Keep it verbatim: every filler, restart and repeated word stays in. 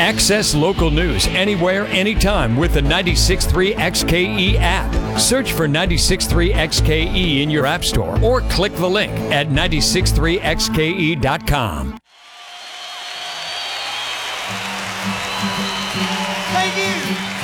Access local news anywhere, anytime with the ninety-six point three X K E app. Search for ninety-six point three X K E in your app store or click the link at nine six three X K E dot com. Thank you.